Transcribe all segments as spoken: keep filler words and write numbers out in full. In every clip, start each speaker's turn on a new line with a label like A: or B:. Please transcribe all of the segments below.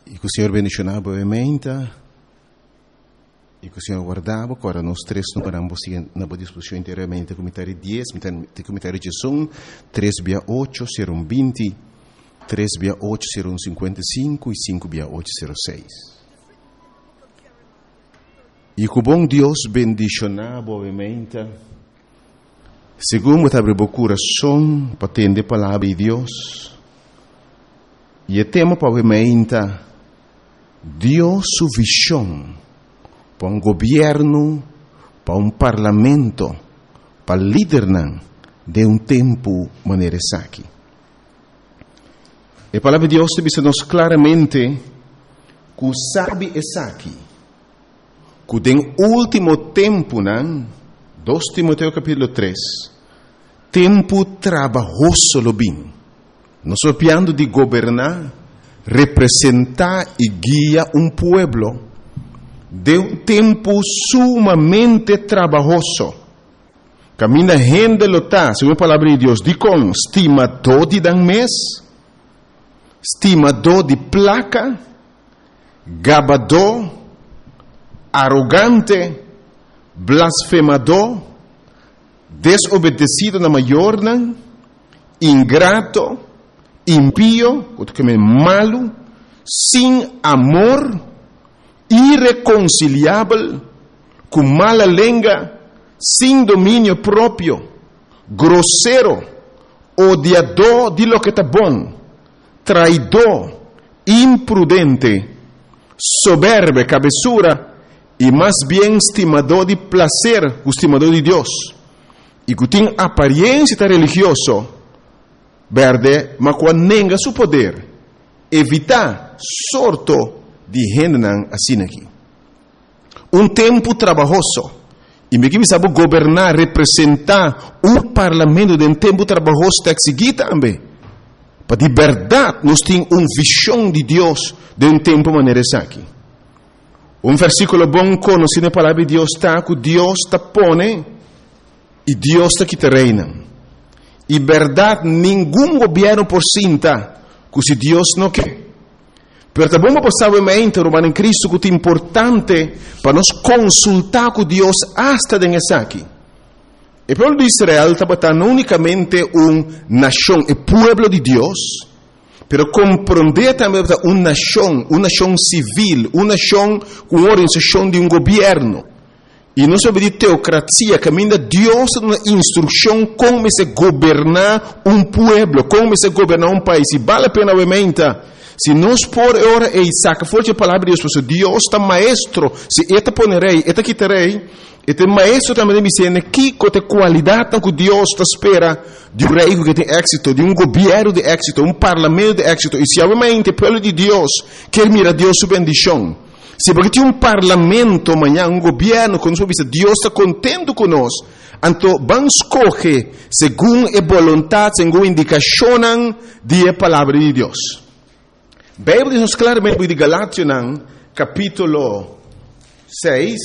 A: E que o Senhor bendicionava obviamente, e que o Senhor guardava, agora nós três não paramos na discussão inteiramente, comentário dez, comentário de som, três via oito, serão vinte, três via oito, serão cinquenta e cinco, e cinco via oito, serão seis. E que o bom Deus bendicionava obviamente, segundo abre o coração, para atender a palavra de Deus, e o tema obviamente, Deus sua visão para um governo, para um parlamento, para liderar de um tempo maneira aqui. A palavra de Deus diz-nos claramente que sabe essa aqui, que no último tempo, dois Timoteo capítulo três, tempo trabalhoso lo bem. Nós estamos falando de governar, representar e guiar um pueblo de um tempo sumamente trabalhoso. Camina gente lota, segundo a palavra de Deus, diz com estimador de dan mês, estimador de placa, gabador, arrogante, blasfemador, desobedecido na maior, ingrato, impío, malo, sem amor, irreconciliável, com mala língua, sem domínio próprio, grosseiro, odiador de lo que está bom, traidor, imprudente, soberbo, cabeçura, e mais bem estimador de prazer, estimador de Deus, e que tem aparência religiosa, verde, mas quando nega seu poder, evitar sorto de gente assim aqui. Um tempo trabalhoso. E me que sabe governar, representar um parlamento de um tempo trabalhoso está aqui também. Para de verdade, nós temos uma visão de Deus de um tempo maneira aqui. Um versículo bom conhecido na palavra de Deus está que Deus está pone e Deus está que te reina. E verdade, nenhum governo por cinta, que se Deus não quer. Pero também vamos passar obviamente, Romano em Cristo, que é importante para nós consultar com Deus hasta dentro aqui. O povo de Israel estava não unicamente uma nação, o povo de Deus, pero compreender também uma nação, uma nação civil, uma nação com organização de um governo. E não sobre de teocracia, caminha Deus uma instrução como se governar um povo, como se governar um país. E vale a pena, obviamente, se nós por hora e saca forte a palavra de Deus, Deus está maestro, se eta ponerei, eta quitarei, eta maestro também me ensina que com a qualidade que Deus está espera de um rei que tem êxito, de um governo de êxito, um parlamento de êxito. E se obviamente o povo de Deus quer mirar Deus sua bendição, se porque tem um parlamento amanhã, um governo, quando Deus está contente conosco, então vamos escolher segundo a vontade, segundo a indicação da palavra de Deus. A Bíblia diz claramente de Galátias, capítulo seis,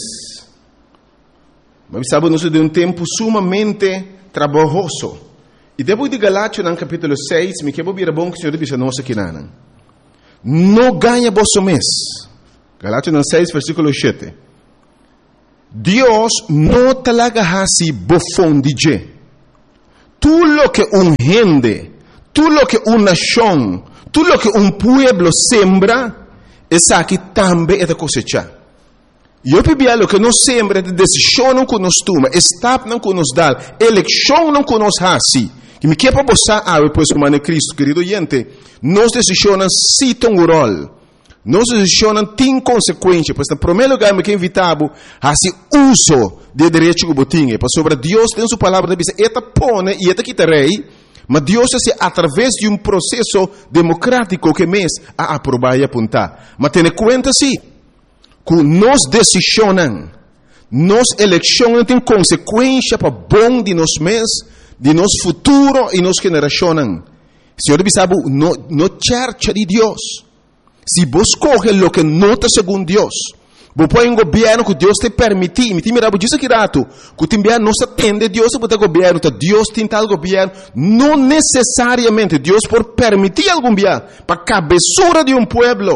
A: mas sabemos de um tempo sumamente trabalhoso. E depois de Galátias, capítulo seis, me quero vir a bom que o Senhor diz a nós aqui, não ganha vosso mês. Galátias seis, versículo sete. Deus não te laga assim bofão de je. Tudo lo que um gente, tudo lo que uma nação, tudo lo que um pueblo sembra, essa aqui também é da cosecha. E eu pedi lo que nós sembra, de decisão não que nós toma, estado não que nos dá, eleição não que nos hace. Que me quer para você, ah, depois como é Cristo, querido gente, nós decisões citam o rol. Nós decisões têm consequências, pois, no primeiro lugar, me quer invitar a fazer uso de direito que botinha, pois sobre Deus tem sua palavra, diz, eta pone e eta quitarei, mas Deus é através de um processo democrático que mês a aprovar e apontar. Mas tenha conta sim, que nós decisões, nós eleições têm consequência para bom de nós mês, de nosso futuro e nossa geração. Senhor, sabe, no, no church de Deus. Se você coge o que nota segundo Deus, você põe um governo que Deus te permite, me tem mirado disso aqui rato, que te envia não se atende Deus para o governo, Deus tem tal governo, não necessariamente Deus por permitir algum governo, para a cabeçura de um pueblo,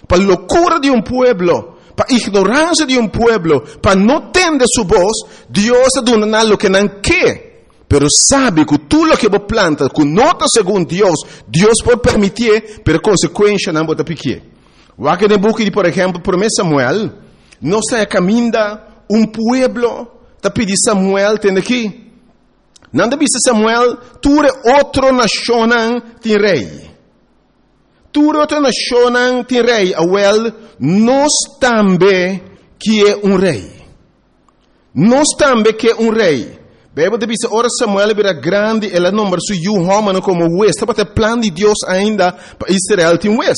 A: para loucura de um pueblo, para ignorância de um pueblo, para não entender sua voz, Deus está dando algo que não quer. Pero sabe que tudo o que você planta, que nota segundo Deus, Deus pode permitir, pero consequência não pode pequer. O que no book de, por exemplo, primeiro Samuel, não está caminhando um pueblo, está pedindo Samuel, tem aqui. Não deve ser Samuel, tu é outra nação, tem rei. Tu é outra nação, tem rei. Awel, nós também que é um rei. Nós também que é um rei. Bebe deve ser, ora Samuel era grande, ela nombra su yu homem como Wes. Está para o plano de Deus ainda para Israel tem Wes.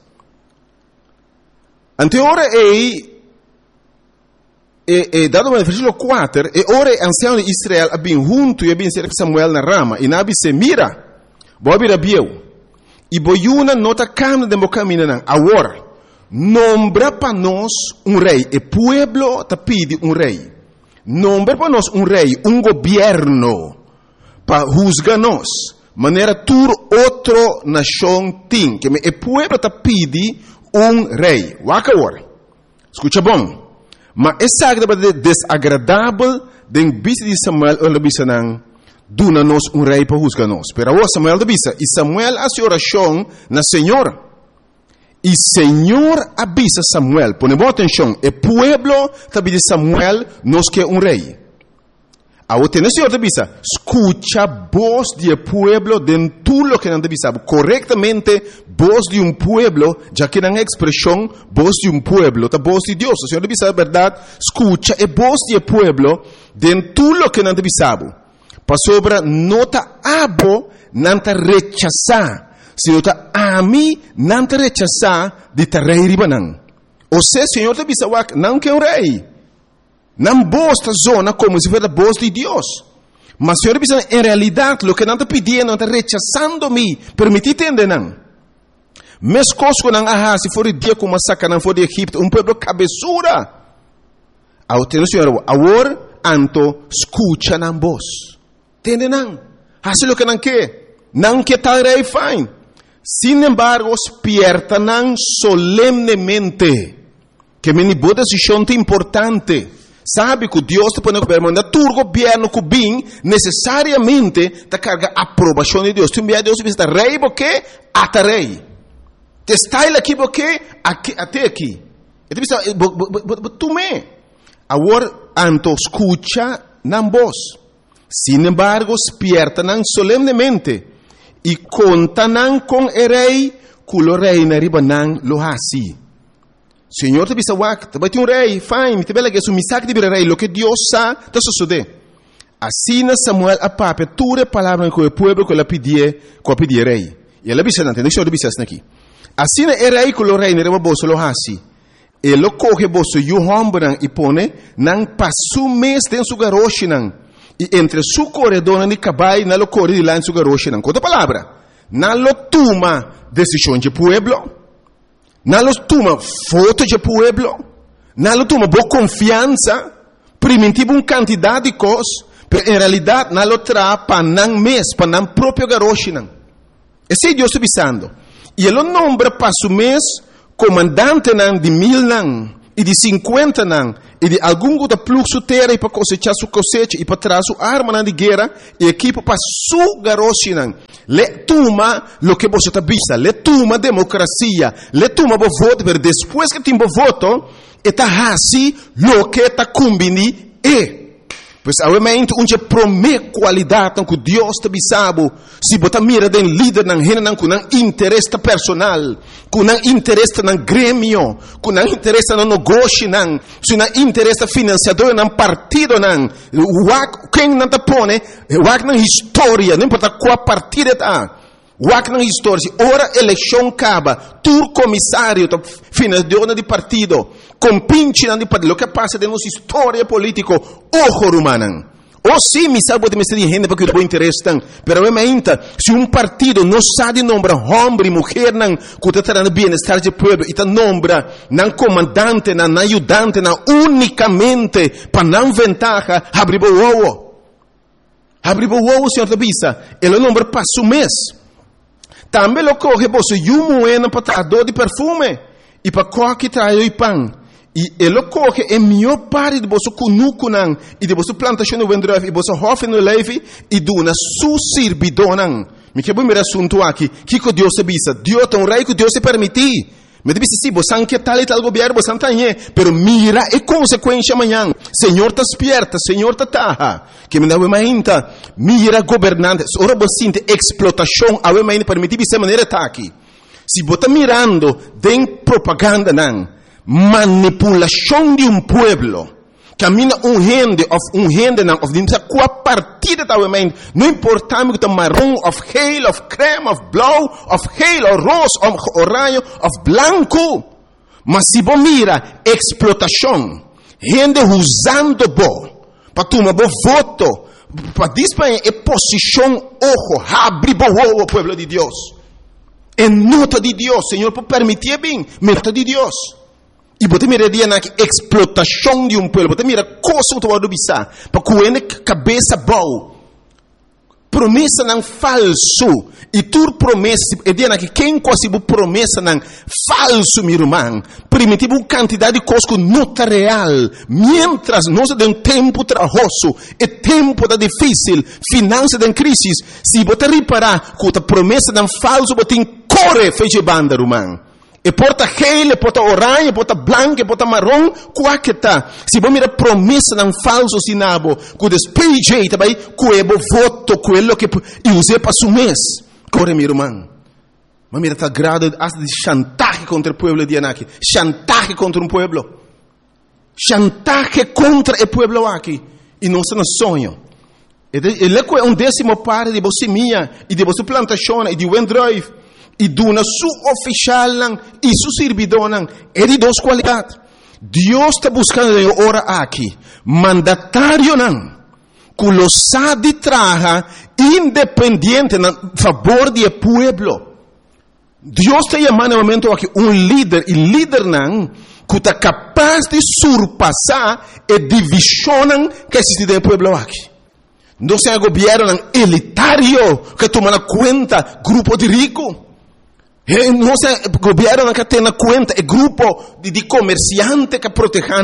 A: Ante ora é E, e dado no versículo quatro, e ora ancião de Israel abin junto e abin ser Samuel na rama, e nabi se mira, bobi rabieu, e boiuna nota camna de mocamina nan, agora, nombra para nós um rei, e pueblo te pide um rei, nombra para nós um rei, um governo, para juzgar nós, maneira tur outro nação tem, que e pueblo te pide um rei, waka agora, escuta bom, mas essa é desagradável den bisa de Samuel ou bisa nang duna nos um rei para juzgar nós. Pero agora Samuel de bisa e Samuel hace oração na Senhor. E Senhor avisa Samuel, pone boa atenção, e pueblo tabi de Samuel nos que um rei. Agora tem o Senhor de bisa, escucha voz de pueblo den tudo que não de bisa, corretamente voz de um pueblo, já que não é expressão voz de um pueblo, tá voz de Deus. O Senhor de bisa, verdade, escucha e voz de pueblo den tudo que não de bisa. Para sobra nota abo não te rechazar. Se nota a mim não te rechazar de te rei ribanan. Ou seja, o Senhor de bisa, não que é um rei. Não bosta zona como se fosse a voz de Deus. Mas Senhor, em realidade, o que não está pedindo, não está rechazando-me. Permitir entender, não. Mas coisas não há, se for o dia como saca, não for de Egipto, um povo cabeçura. Ao ter o Senhor, agora, anto, escucha na voz. Entende, não? Hace o que não quer. Não quer tal rei, fine. Sin embargo, despierta não solemnemente. Que me boa decisão importante. Sabe que Deus te põe no governo, mas o governo que vem necessariamente te carga a aprovação de Deus. Tu me Deus está rei porque até rei. Te está ele aqui porque até aqui. E tu pensa, tu me. Agora, anto escucha na voz. Sin embargo, despierta não solemnemente e conta não com o rei, que o rei na riba não lo assim. Senhor te bisa wak, te bati um rei, fine, te bela que um misak de rei, lo que Deus sa, te sucede. Assim Samuel a pape, ture palavra com o povo que ela pedia, que ela pedia rei. E ela bisa não tem, deixa eu bisa aqui. Assim é rei que o rei não boso lo hasi. Ele coge boso e o hombran e pone, não passo mês dentro su garoche não. E entre su corredor e cabai, não lo corre de lá em su garoche não. Outra palavra, não lo toma decisão de pueblo. Não toma foto de pueblo, não toma boa confiança, primitivo um quantidade de coisas, mas em realidade não traz para não mês, para não próprio garoche não. Esse é Deus está avisando. E ele nombra para o mês comandante não de mil não, e de cinquenta não, e de algum outro fluxo terra e para cosechar sua cosecha e para trazer sua arma não de guerra e equipo para sua garoche não. Le toma lo que você está vista, le toma democracia, le toma o voto, mas depois que tem o voto, está assim lo que está combini e. Pois obviamente onde promete qualidade que Deus te bisabo, se você mira den líder não rena não com interesse personal, com interesse no grêmio, com interesse no negócio não, se não interesse financiador não partido não, quem não te põe, o na história, não importa qual partido está. Wak na história, ora eleição acaba, tu comissário, financiador de partido, compinche de partido, o que passa de nossa história política, ojo rumanan. Ou sim, me sabe de me ser gente porque eu interesse tan, pero obviamente, se um partido não sabe nombrar homem e mulher não, que está trazendo bem-estar de povo, e nombra não comandante, não ajudante, não unicamente para não ventaja, abre o ovo. Abre o ovo, senhor da bisa, ele nombra para o mês. Também lo coge você e um moeda para dor de perfume. e para coque trai o pão. E ele coge a melhor parte de você cunucunan e de você plantação no vendrove e você hofe no leve e duna su servidonang. Me que bom me assunto aqui. Que que Deus se bisa? Deus tem um rei que Deus se permitir. Me disse sim, você não quer tal e tal governo, você não tem, pero mira é consequência amanhã. Senhor tá esperta, Senhor tá taha. Que me dá uma ainda. Mira governante, ora você sente explotação, a uma ainda permitir de maneira tá aqui. Se você tá mirando, tem propaganda não. Manipulação de um pueblo. Camina um rende, of um rende não, of dimsa qua partida da mente. Não importa me que tá marrom, of geel, of creme, of blau, of geel, of rosa, of orange, of blanco. Mas se você mira explotação, rende usando bo, para tomar bo voto, para disparar é posição ojo, abre bo o pueblo de Deus. É nota de Deus, Senhor, por permitir bem, nota de Deus. E você mira dia na explotação de um povo, você mira coisa que você bisa, para que cabeça boa, promessa não falso, e tu promessa, é dia na que quem quase promessa não falso, meu irmão, primitivo uma quantidade de coisas que não está real, mientras nós de um tempo trabalhoso, e tempo da difícil, finanças da crise, se você reparar que a promessa não falso, você corre feche banda, irmão. E porta gel, e porta orange, e porta branco, e porta marrom, qual que tá? Se você mira promessa não falso sinabo, que despeje, também, que é o voto, que é o que eu usei para o mês. Corre, meu irmão. Mas mira, está grado de chantaje contra o povo de Anaki. Chantaje contra um povo. Chantaje contra o povo aqui. E não está no sonho. Ele é um décimo parte de você minha, e de você plantação, e de Wendrive. E duna su oficial e su servidor é de duas qualidades. Deus está buscando ora aqui mandatário não, que lo sabe traja independente na favor do povo. Deus está chamando no momento aqui um líder e líder não que está capaz de surpassar a divisão que existe no povo aqui. Não é um governo elitário que toma conta grupo de ricos. Não é o governo que tem na conta, é grupo de, de comerciantes que protegem.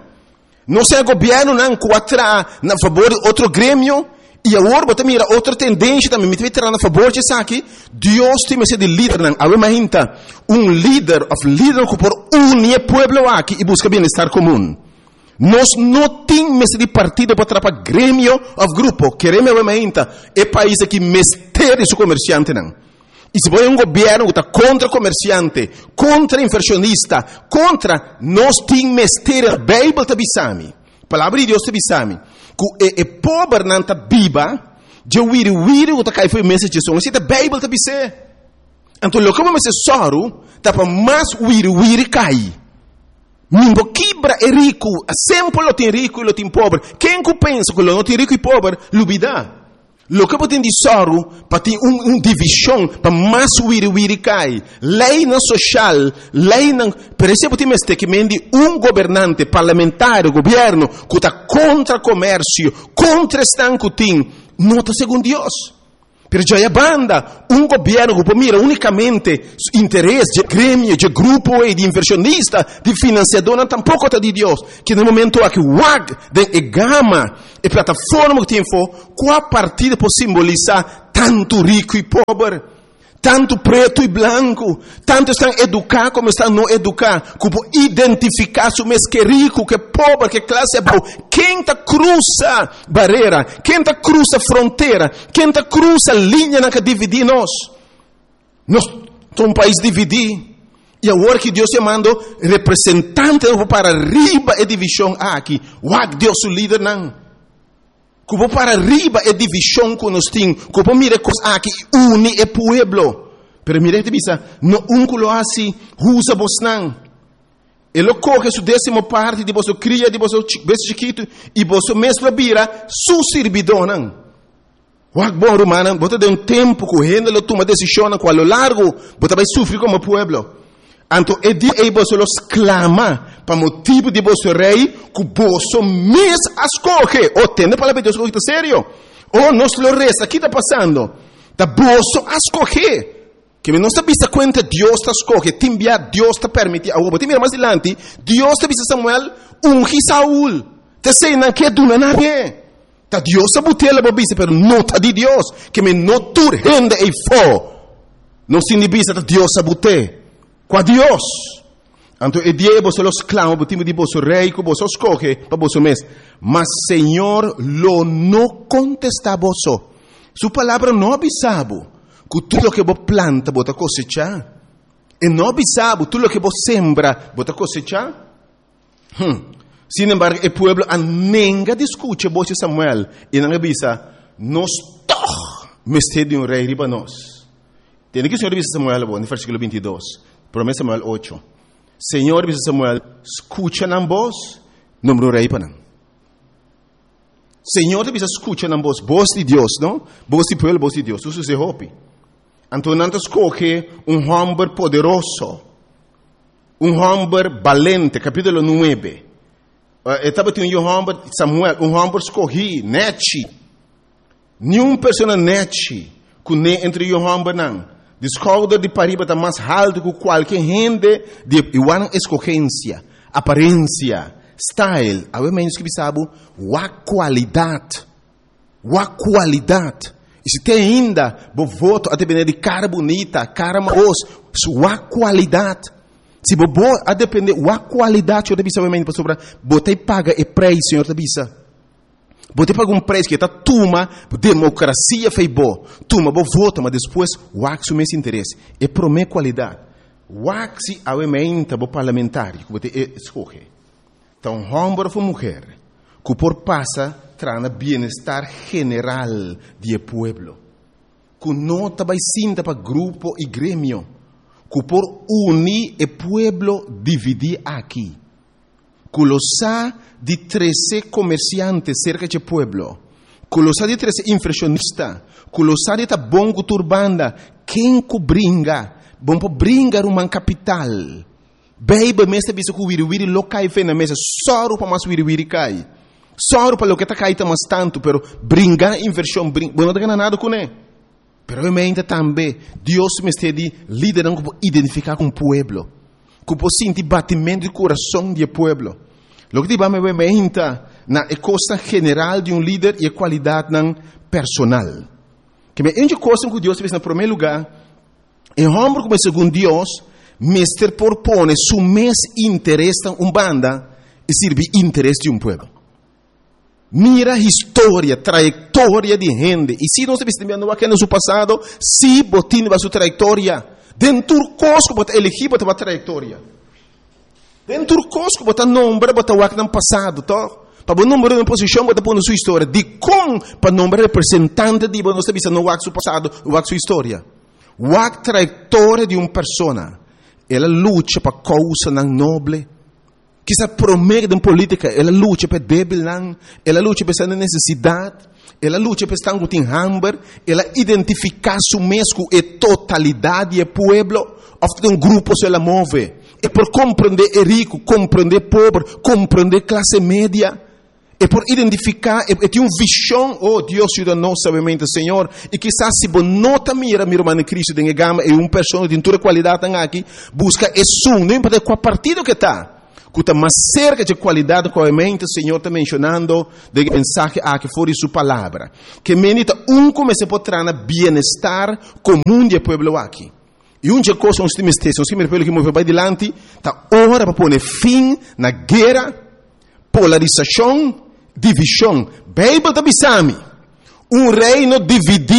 A: Não é o governo que atrai na favor de outro grêmio. E agora você mira outra tendência também, me vai na favor de isso aqui. Deus tem esse de líder, não. Agora imagina, um líder, of líder que por unir o povo aqui e busca bem-estar comum. Nós não temos esse de partido para atrapalhar grêmio of grupo. Queremos imagina, é país que mestre esse comerciante, não. E se você é um governo que está contra o comerciante, contra o inversionista, contra, nós temos mestre, a Bíblia está bisami. A palavra de Deus está bisami. Que é pobre não está viva, de wiri wiri que está caindo foi mensagem de som. Se a Bíblia está bisami. Então, o que vamos dizer soro, está para mais wiri wiri cair. Ninguém quebra é rico, sempre lo tem rico e lo tem pobre. Quem que pensa que lo não tem rico e pobre, lubida. Lo que você tem de soro, para ter uma um divisão, para mais wiri wiri cai. Lei não social, lei não... Por exemplo, tem este que mende um governante parlamentar, governo, que está contra o comércio, contra o estanco tem, não está segundo Deus. Pero já é banda, um governo que mira unicamente interesse de grêmio, de grupo e de inversionista, de financiador, não tampouco está de Deus. Que no momento aqui, o W A G, de gama e plataforma que tem for, qual partida pode simbolizar tanto rico e pobre, tanto preto e branco, tanto estão educados como estão não educados, que pode identificar se mês que é rico, que é pobre, que classe é boa. Quem está cruza barreira, quem está cruza fronteira, quem está cruza linha na que divide nós. Nós somos um país dividido. E agora que Deus chamando representante para arriba a divisão aqui, o Deus o líder não. Que para arriba é divisão que nós temos. Que mira coisas aqui, une o povo. Pero mira que bisa, no um que lo assim, usa vos não. Ele coge sua décima parte de vosso cria, de vosso bebê chiquito, e vosso mesmo vira su servidor não. O bom romano, você tem um tempo que o rende lo toma decisão, com a lo largo, você vai sofrer como povo. Então, é dia que você los clama para motivo de vosso rei, que você mesmo escolhe. Ou tem a palavra de Deus, está sério? Ou nós lo resta, o que está passando? Está você escolhe. Que não está vista conta Deus está escolhe, timbia Deus está permite, a obra, mira mais adiante, Deus está vista Samuel, ungi Saul, te sei não que do não é, tá Deus está botela babisa, pero não tá de Deus, que me não tur rende e fo, não se nibisa tá Deus está bote, qua Deus, então e dia você los clama, botimo di bosso rei, que você escolhe, para você mes, mas Senhor lo não contesta bosso, sua palavra não abisabo. Que tudo que você planta, você cosecha. E não sabe, tudo que você sembra, você cosecha. Hum. Sin embargo, o povo nenga discute você Samuel. E não avisa, nós toch, mestre de um rei riba nós. Tem que o Senhor avisa Samuel, no versículo vinte e dois. Promessa Samuel oito. Senhor avisa Samuel, escucha na voz, número rei para não. Senhor avisa, escucha na voz, voz de Deus, não? Voz de povo, voz de Deus. Isso se hope. Então, não escolhe um homem poderoso, um homem valente, capítulo nove. Estava tendo um homem, Samuel, um homem escolhi, nete. Nenhuma pessoa nete, que nem entre um homem não. Descobre de pariba está mais alto que qualquer gente de igual escolhência, aparência, style. A menos que sabe, a qualidade, a qualidade. E se tem ainda, bo voto a depender de cara bonita, cara maos, sua qualidade. Se bo a depender da qualidade, eu te bisa obviamente para sobrar, botei paga e preço, senhor te bisa. Botei paga um preço que está tuma, democracia fez bo, tuma bo voto, mas depois o axo mes interesse. E promê qualidade. O axo obviamente bo parlamentar, que botei escolhe. Então, homem ou mulher, que por passa trana bienestar general do pueblo. Que não também sinta para grupo e grêmio. Que por unir o pueblo dividir aqui. Que lo sa de treze comerciantes cerca do pueblo. Que lo sa de treze inflacionistas. Que lo sa de ta bongo turbanda. Quem que bringa? Bom para bringar uma capital. Beiba mesta bisa que wiri wiri lo cai fe na mesa. Só para mais wiri wiri cai. Só para o que está caindo mais tanto, pero brincar inversão, brincar, não tem nada com ele. Pero eu me também, Deus me está de liderando para identificar com o pueblo, que para sentir batimento do coração do pueblo. Lo que diba me me na coisa general de um líder e a qualidade nan personal. Que me ente coisa que Deus fez no primeiro lugar, e homem como segundo Deus, mestre propõe su mes interesse um banda e serve interesse de um pueblo. Mira a história, trajetória de gente. E se não se vestindo aqui no seu passado, se botin a sua trajetória, dentro do cosco, bota elegir, bota a trajetória. Dentro do cosco, bota nome, bota o que no passado, tá? Para o número de posição, bota pôr na sua história. De como, para o nome representante de você, não se vista no seu passado, o sua história. A trajetória de uma pessoa, ela luta para causa não nobre. Que se promete em política, ela luta para débil, ela luta para essa necessidade, ela luta para estar com hambre, ela identifica su mesmo e totalidade do povo, ofte um grupo se ela move, e por compreender o rico, compreender o pobre, compreender a classe média, e por identificar, e, e tem uma visão, oh Deus ajuda-nos, sabemente, Senhor, e quizás se você nota mira, meu irmão Cristo, tem gama, e uma pessoa de toda qualidade aqui, busca esse um, não importa qual partido que está, que está mais cerca de qualidade, obviamente, o Senhor está mencionando de mensagem a que for sua palavra. Que menita um comece a potrar na bem-estar comum do povo aqui. E um dia coisa, uns times testes, uns times do povo que moveu para adiante, está hora para pôr fim na guerra, polarização, divisão. Bíblia está bisami. Um reino dividido.